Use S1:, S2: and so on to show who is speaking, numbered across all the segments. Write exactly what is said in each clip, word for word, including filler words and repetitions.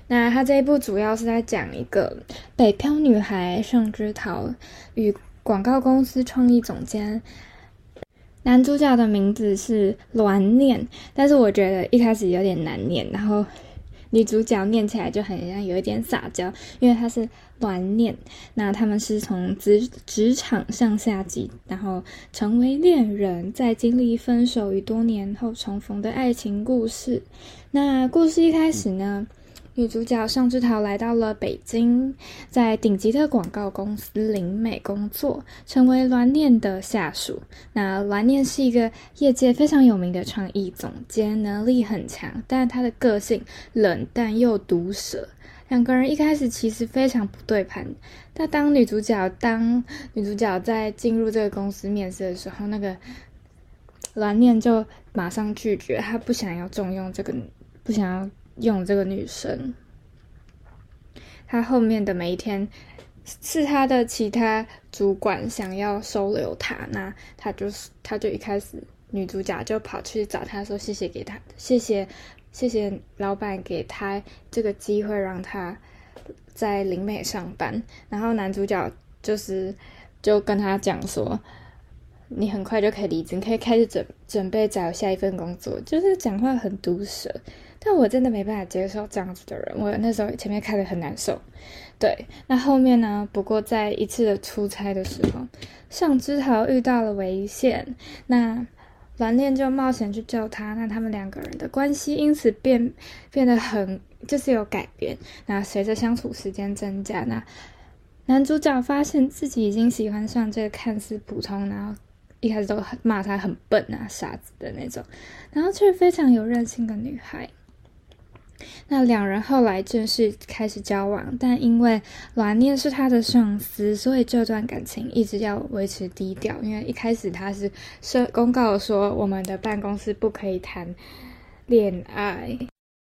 S1: 那他这一部主要是在讲一个北漂女孩上枝桃与广告公司创意总监，男主角的名字是栾念，但是我觉得一开始有点难念，然后女主角念起来就很像有一点撒娇，因为她是栾念。那他们是从职职场上下级，然后成为恋人，在经历分手与多年后重逢的爱情故事。那故事一开始呢，女主角上枝桃来到了北京，在顶级的广告公司林美工作，成为栾念的下属。那栾念是一个业界非常有名的创意总监，能力很强，但他的个性冷淡又毒舌。两个人一开始其实非常不对盘，但当女主角当女主角在进入这个公司面试的时候，那个栾念就马上拒绝，他不想要重用这个，不想要用这个女生。他后面的每一天是他的其他主管想要收留他，那他就是他就一开始女主角就跑去找他说谢谢给他谢谢谢谢老板给他这个机会让他在林美上班，然后男主角就是就跟他讲说你很快就可以离职，你可以开始准准备找下一份工作，就是讲话很毒舌。但我真的没办法接受这样子的人，我那时候前面看得很难受。对，那后面呢，不过在一次的出差的时候，上枝桃遇到了危险，那栾念就冒险去救他，那他们两个人的关系因此变变得很就是有改变。那随着相处时间增加，那男主角发现自己已经喜欢上这个看似普通，然后一开始都骂他很笨啊傻子的那种，然后却非常有韧性的女孩。那两人后来正式开始交往，但因为栾念是他的上司，所以这段感情一直要维持低调。因为一开始他是公告说我们的办公室不可以谈恋爱。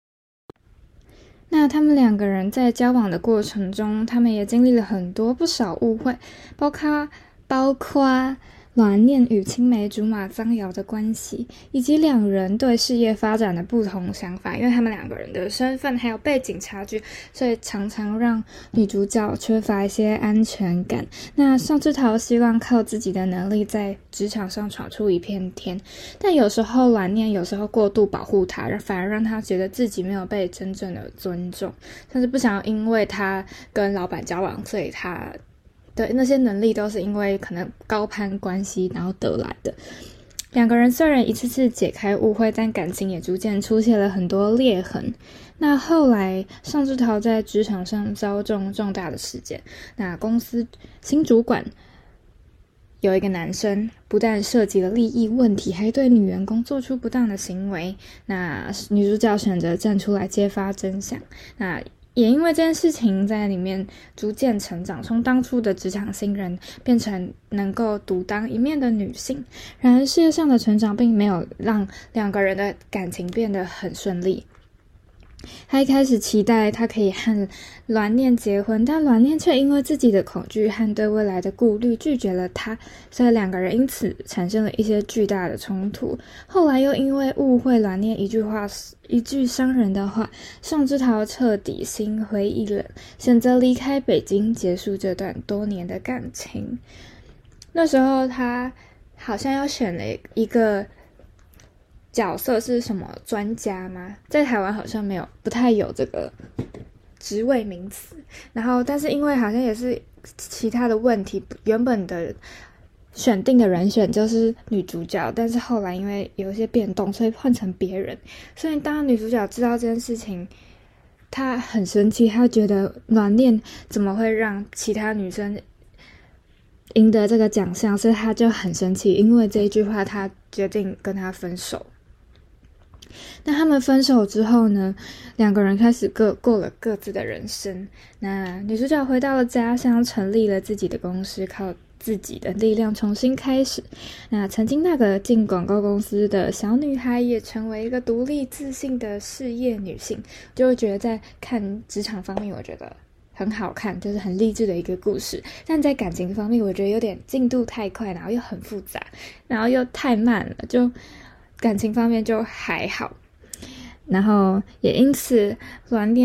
S1: 那他们两个人在交往的过程中，他们也经历了很多不少误会，包括包括栾念与青梅竹马张瑶的关系，以及两人对事业发展的不同想法，因为他们两个人的身份还有背景差距，所以常常让女主角缺乏一些安全感。那上枝桃希望靠自己的能力在职场上闯出一片天，但有时候栾念有时候过度保护她，反而让她觉得自己没有被真正的尊重，甚至不想要因为她跟老板交往，所以她对，那些能力都是因为可能高攀关系然后得来的。两个人虽然一次次解开误会，但感情也逐渐出现了很多裂痕。那后来上枝桃在职场上遭中重大的事件，那公司新主管有一个男生不但涉及了利益问题，还对女员工做出不当的行为。那女主角选择站出来揭发真相，那也因为这件事情在里面逐渐成长，从当初的职场新人变成能够独当一面的女性。然而事业上的成长并没有让两个人的感情变得很顺利。他一开始期待他可以和栾念结婚，但栾念却因为自己的恐惧和对未来的顾虑拒绝了他，所以两个人因此产生了一些巨大的冲突。后来又因为误会栾念一句话一句伤人的话，上枝桃彻底心灰意冷，选择离开北京，结束这段多年的感情。那时候他好像要选了一个角色是什么专家吗？在台湾好像没有，不太有这个职位名词。然后，但是因为好像也是其他的问题，原本的选定的人选就是女主角，但是后来因为有一些变动，所以换成别人。所以当女主角知道这件事情，她很生气，她觉得栾念怎么会让其他女生赢得这个奖项，所以她就很生气。因为这一句话，她决定跟他分手。那他们分手之后呢，两个人开始各过了各自的人生。那女主角回到了家乡，成立了自己的公司，靠自己的力量重新开始。那曾经那个进广告公司的小女孩也成为一个独立自信的事业女性。就会觉得在看职场方面，我觉得很好看，就是很励志的一个故事。但在感情方面，我觉得有点进度太快，然后又很复杂，然后又太慢了，就感情方面就还好。然后也因此栾念